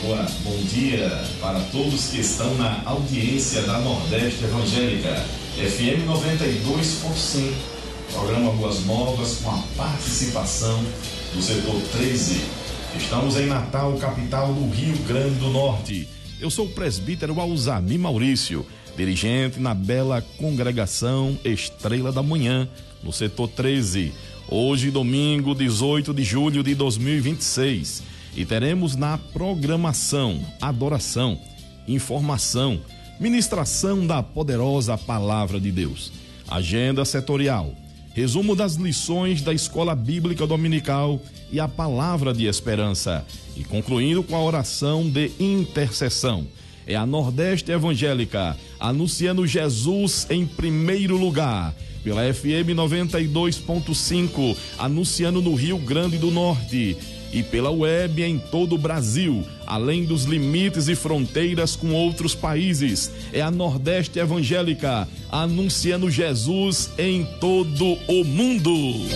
Bom dia para todos que estão na audiência da Nordeste Evangélica, FM 92.5, programa Boas Novas com a participação do setor 13. Estamos em Natal, capital do Rio Grande do Norte. Eu sou o presbítero Alzamir Maurício, dirigente na bela congregação Estrela da Manhã, no setor 13. Hoje, domingo, 18 de julho de 2026. E teremos na programação, adoração, informação, ministração da poderosa Palavra de Deus, agenda setorial, resumo das lições da Escola Bíblica Dominical e a Palavra de Esperança, e concluindo com a oração de intercessão. É a Nordeste Evangélica anunciando Jesus em primeiro lugar, pela FM 92.5, anunciando no Rio Grande do Norte e pela web em todo o Brasil, além dos limites e fronteiras com outros países. É a Nordeste Evangélica anunciando Jesus em todo o mundo.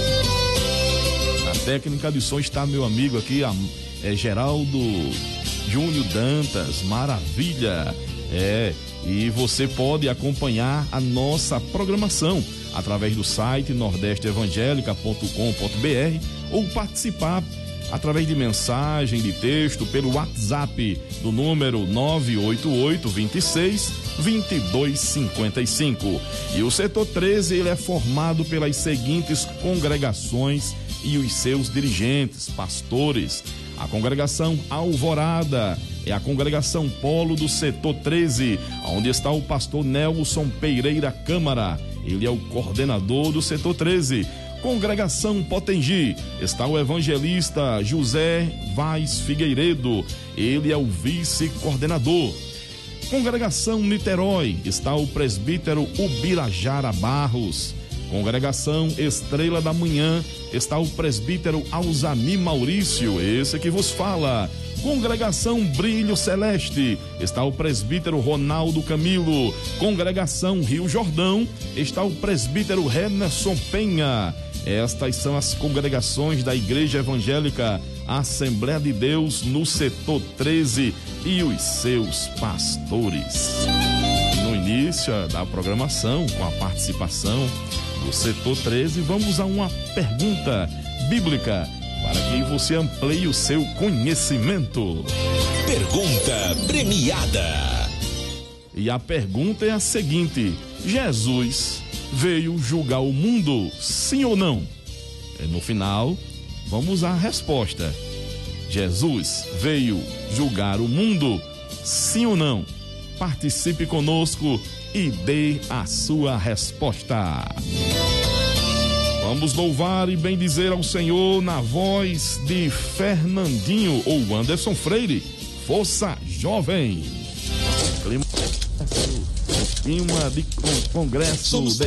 Na técnica de som está meu amigo aqui, Geraldo Júnior Dantas, maravilha. E você pode acompanhar a nossa programação através do site nordesteevangelica.com.br ou participar através de mensagem de texto pelo WhatsApp do número 988 26 2255. E o setor 13 ele é formado pelas seguintes congregações e os seus dirigentes, pastores. A congregação Alvorada é a congregação polo do setor 13, onde está o pastor Nelson Pereira Câmara. Ele é o coordenador do setor 13. Congregação Potengi está o evangelista José Vaz Figueiredo. Ele é o vice-coordenador. Congregação Niterói está o presbítero Ubirajara Barros. Congregação Estrela da Manhã está o presbítero Alzamir Maurício, esse que vos fala. Congregação Brilho Celeste está o presbítero Ronaldo Camilo. Congregação Rio Jordão está o presbítero Rennerson Penha. Estas são as congregações da Igreja Evangélica Assembleia de Deus no setor 13 e os seus pastores. No início da programação, com a participação do setor 13, vamos a uma pergunta bíblica para que você amplie o seu conhecimento. Pergunta premiada. E a pergunta é a seguinte: Jesus veio julgar o mundo, sim ou não? No final, vamos à resposta. Jesus veio julgar o mundo, sim ou não? Participe conosco e dê a sua resposta. Vamos louvar e bendizer ao Senhor na voz de Fernandinho ou Anderson Freire. Força Jovem. Clima de congresso.